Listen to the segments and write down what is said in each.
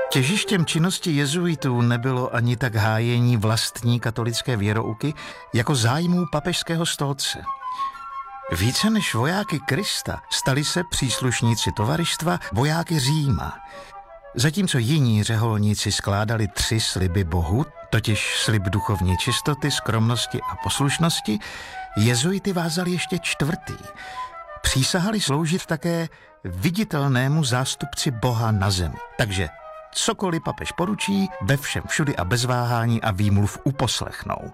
Těžištěm činnosti jezuitů nebylo ani tak hájení vlastní katolické věrouky, jako zájmů papežského stolce. Více než vojáky Krista stali se příslušníci tovaristva vojáky Říma. Zatímco jiní řeholníci skládali 3 sliby Bohu, totiž slib duchovní čistoty, skromnosti a poslušnosti, jezuity vázali ještě 4. Přísahali sloužit také viditelnému zástupci Boha na zemi. Takže cokoliv papež poručí, ve všem všudy a bez váhání a výmluv uposlechnou.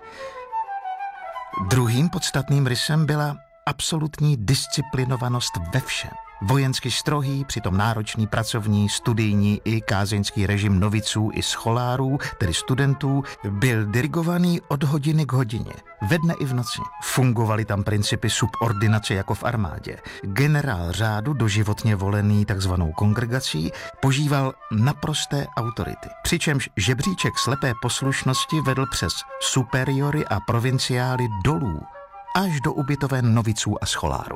Druhým podstatným rysem byla absolutní disciplinovanost ve všem. Vojensky strohý, přitom náročný pracovní, studijní i kázeňský režim noviců i scholárů, tedy studentů, byl dirigovaný od hodiny k hodině, ve dne i v noci. Fungovaly tam principy subordinace jako v armádě. Generál řádu, doživotně volený takzvanou kongregací, požíval naprosté autority. Přičemž žebříček slepé poslušnosti vedl přes superiory a provinciály dolů, až do ubytoven noviců a scholárů.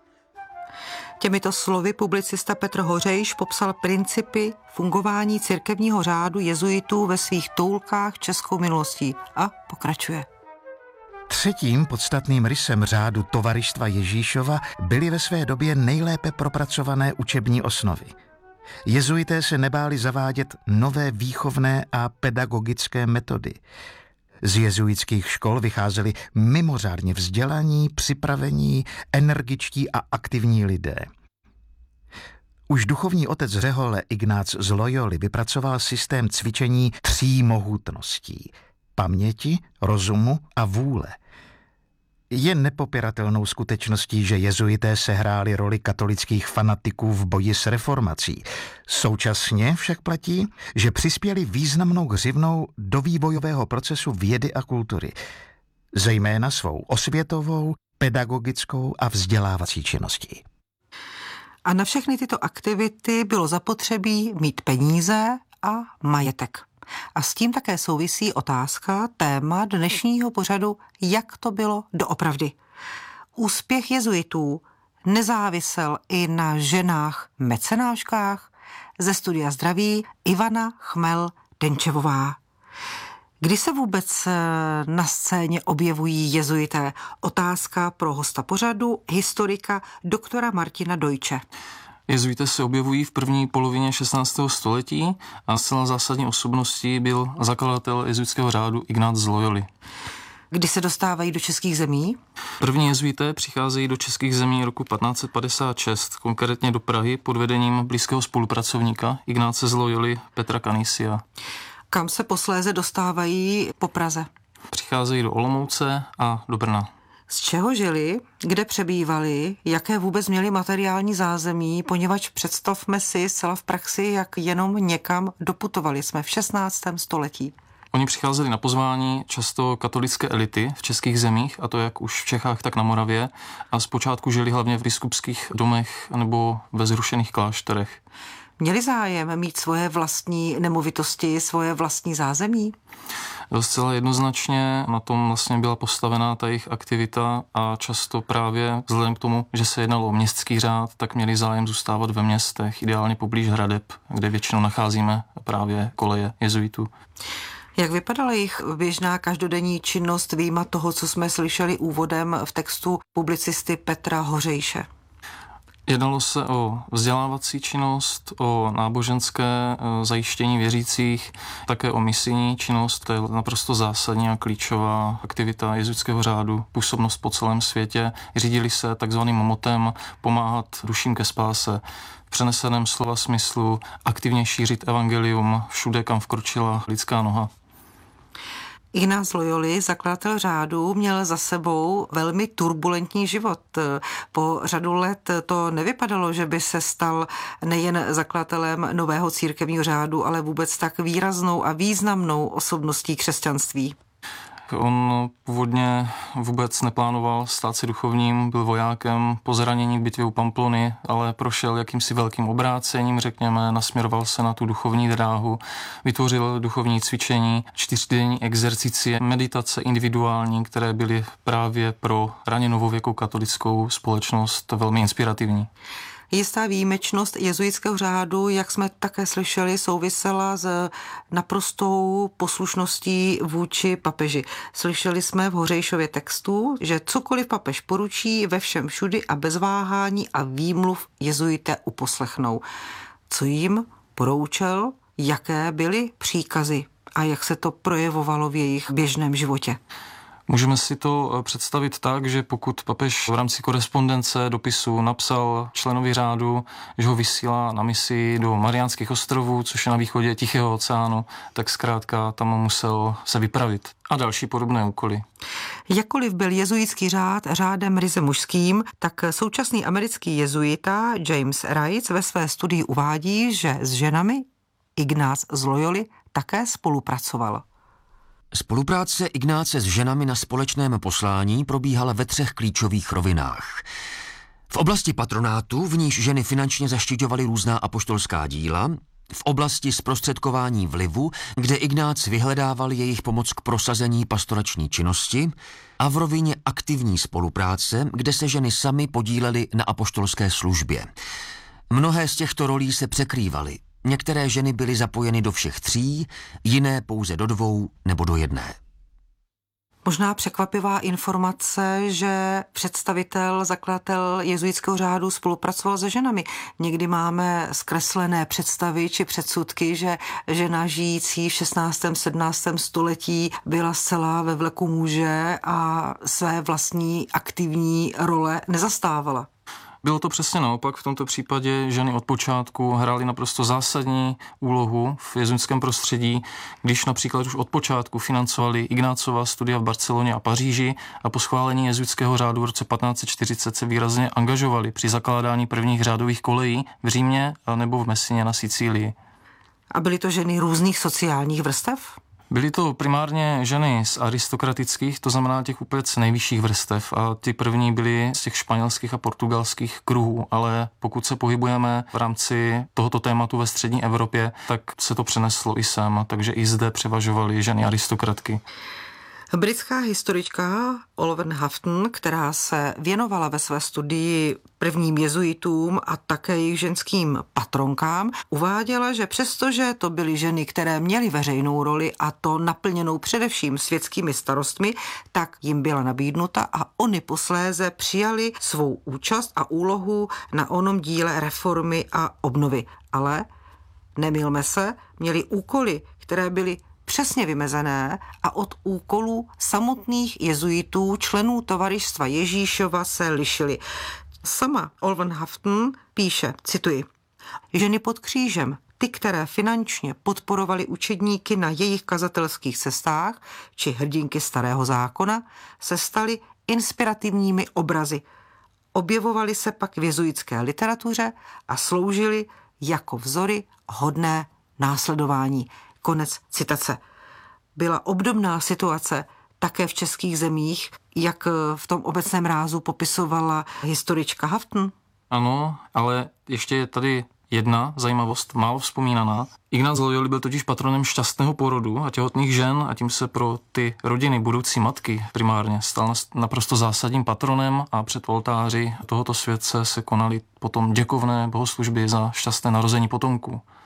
Těmito slovy publicista Petr Hořejš popsal principy fungování církevního řádu jezuitů ve svých toulkách českou minulostí a pokračuje. Třetím podstatným rysem řádu Tovaristva Ježíšova byly ve své době nejlépe propracované učební osnovy. Jezuité se nebáli zavádět nové výchovné a pedagogické metody. Z jezuitských škol vycházeli mimořádně vzdělaní, připravení, energičtí a aktivní lidé. Už duchovní otec řehole Ignác z Loyoli vypracoval systém cvičení 3 mohutností – paměti, rozumu a vůle. Je nepopiratelnou skutečností, že jezuité sehráli roli katolických fanatiků v boji s reformací. Současně však platí, že přispěli významnou hřivnou do vývojového procesu vědy a kultury, zejména svou osvětovou, pedagogickou a vzdělávací činností. A na všechny tyto aktivity bylo zapotřebí mít peníze a majetek. A s tím také souvisí otázka, téma dnešního pořadu, jak to bylo doopravdy. Úspěch jezuitů nezávisel i na ženách mecenáškách. Ze studia zdraví Ivana Chmel-Denčevová. Kdy se vůbec na scéně objevují jezuité? Otázka pro hosta pořadu, historika doktora Martina Dojče. Jezuité se objevují v první polovině 16. století a zcela zásadní osobností byl zakladatel jezuitského řádu Ignác z Loyoli. Kdy se dostávají do českých zemí? První jezuité přicházejí do českých zemí roku 1556, konkrétně do Prahy pod vedením blízkého spolupracovníka Ignáce z Loyoli Petra Canisia. Kam se posléze dostávají po Praze? Přicházejí do Olomouce a do Brna. Z čeho žili, kde přebývali, jaké vůbec měli materiální zázemí, poněvadž představme si zcela v praxi, jak jenom někam doputovali. Jsme v 16. století. Oni přicházeli na pozvání často katolické elity v českých zemích, a to jak už v Čechách, tak na Moravě, a zpočátku žili hlavně v biskupských domech nebo ve zrušených klášterech. Měli zájem mít svoje vlastní nemovitosti, svoje vlastní zázemí? Zcela jednoznačně na tom vlastně byla postavená ta jejich aktivita a často právě vzhledem k tomu, že se jednalo o městský řád, tak měli zájem zůstávat ve městech, ideálně poblíž hradeb, kde většinou nacházíme právě koleje jezuitů. Jak vypadala jejich běžná každodenní činnost vyjma toho, co jsme slyšeli úvodem v textu publicisty Petra Hořejše? Jednalo se o vzdělávací činnost, o náboženské zajištění věřících, také o misijní činnost, to je naprosto zásadní a klíčová aktivita jezuitského řádu, působnost po celém světě. Řídili se takzvaným motem pomáhat duším ke spáse, v přeneseném slova smyslu aktivně šířit evangelium všude, kam vkročila lidská noha. Ignác z Loyoli, zakladatel řádu, měl za sebou velmi turbulentní život. Po řadu let to nevypadalo, že by se stal nejen zakladatelem nového církevního řádu, ale vůbec tak výraznou a významnou osobností křesťanství. On původně vůbec neplánoval stát se duchovním, byl vojákem po zranění v bitvě u Pamplony, ale prošel jakýmsi velkým obrácením, řekněme, nasměroval se na tu duchovní dráhu, vytvořil duchovní cvičení, 4denní exercicie, meditace individuální, které byly právě pro raně novověkou katolickou společnost velmi inspirativní. Jistá výjimečnost jezuitského řádu, jak jsme také slyšeli, souvisela s naprostou poslušností vůči papeži. Slyšeli jsme v Hořejšově textu, že cokoliv papež poručí, ve všem všudy a bez váhání a výmluv jezuité uposlechnou. Co jim poroučel, jaké byly příkazy a jak se to projevovalo v jejich běžném životě? Můžeme si to představit tak, že pokud papež v rámci korespondence dopisu napsal členovi řádu, že ho vysílá na misi do Mariánských ostrovů, což je na východě Tichého oceánu, tak zkrátka tam musel se vypravit. A další podobné úkoly. Jakkoliv byl jezuitský řád řádem ryze mužským, tak současný americký jezuita James Reitz ve své studii uvádí, že s ženami Ignác z Loyoly také spolupracoval. Spolupráce Ignáce s ženami na společném poslání probíhala ve 3 klíčových rovinách. V oblasti patronátu, v níž ženy finančně zaštiťovaly různá apoštolská díla, v oblasti zprostředkování vlivu, kde Ignác vyhledával jejich pomoc k prosazení pastorační činnosti, a v rovině aktivní spolupráce, kde se ženy samy podílely na apoštolské službě. Mnohé z těchto rolí se překrývaly. Některé ženy byly zapojeny do všech 3, jiné pouze do 2 nebo do 1. Možná překvapivá informace, že představitel, zakladatel jezuitského řádu spolupracoval se ženami. Někdy máme zkreslené představy či předsudky, že žena žijící v 16. 17. století byla zcela ve vleku muže a své vlastní aktivní role nezastávala. Bylo to přesně naopak. V tomto případě ženy od počátku hrály naprosto zásadní úlohu v jezuitském prostředí, když například už od počátku financovali Ignácova studia v Barceloně a Paříži a po schválení jezuitského řádu v roce 1540 se výrazně angažovali při zakládání prvních řádových kolejí v Římě nebo v Messině na Sicílii. A byly to ženy různých sociálních vrstev? Byly to primárně ženy z aristokratických, to znamená těch úplně nejvyšších vrstev, a ty první byly z těch španělských a portugalských kruhů, ale pokud se pohybujeme v rámci tohoto tématu ve střední Evropě, tak se to přeneslo i sem, takže i zde převažovaly ženy aristokratky. Britská historička Oliver Houghton, která se věnovala ve své studii prvním jezuitům a také jejich ženským patronkám, uváděla, že přestože to byly ženy, které měly veřejnou roli a to naplněnou především světskými starostmi, tak jim byla nabídnuta a oni posléze přijali svou účast a úlohu na onom díle reformy a obnovy. Ale, nemylme se, měli úkoly, které byly přesně vymezené a od úkolů samotných jezuitů, členů tovaristva Ježíšova, se lišily. Sama Oliver Houghton píše, cituji, ženy pod křížem, ty, které finančně podporovaly učedníky na jejich kazatelských cestách, či hrdinky Starého zákona, se staly inspirativními obrazy. Objevovaly se pak v jezuitské literatuře a sloužily jako vzory hodné následování. Konec citace. Byla obdobná situace také v českých zemích, jak v tom obecném rázu popisovala historička Houghton? Ano, ale ještě je tady jedna zajímavost, málo vzpomínaná. Ignác z Loyoly byl totiž patronem šťastného porodu a těhotných žen a tím se pro ty rodiny, budoucí matky primárně, stal naprosto zásadním patronem a před oltáři tohoto světce se konaly potom děkovné bohoslužby za šťastné narození potomků.